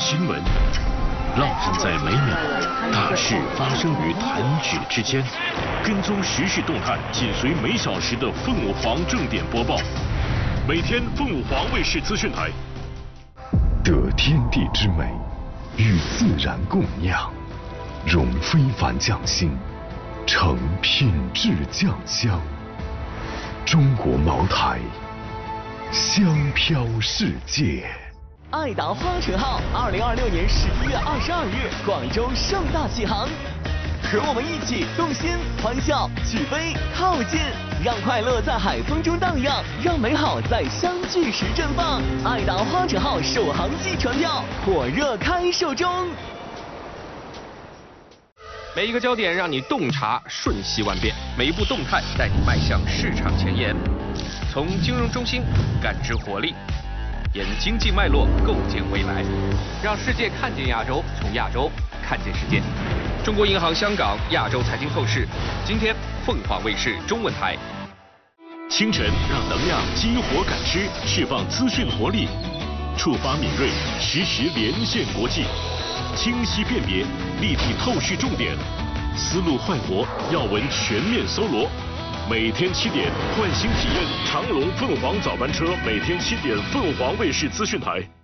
新闻，浪漫在每秒，大事发生于弹指之间。跟踪时事动态，紧随每小时的凤凰正点播报。每天凤凰卫视资讯台。 得天地之美，与自然共酿，融非凡匠心，成品质酱香。中国茅台，香飘世界。 爱达花城号2026年11月22日广州盛大启航，和我们一起动心、欢笑、起飞、靠近，让快乐在海风中荡漾，让美好在相聚时绽放。爱达花城号首航季船票火热开售中。 每一个焦点让你洞察瞬息万变，每一步动态带你迈向市场前沿。从金融中心感知活力，沿经济脉络构建未来，让世界看见亚洲，从亚洲看见世界。中国银行香港亚洲财经透视，今天凤凰卫视中文台。 清晨让能量激活感知，释放资讯活力，触发敏锐，实时连线国际，清晰辨别，立体透视重点，思路快活，要闻全面搜罗。每天7点，换新体验长龙凤凰早班车，每天7点，凤凰卫视资讯台。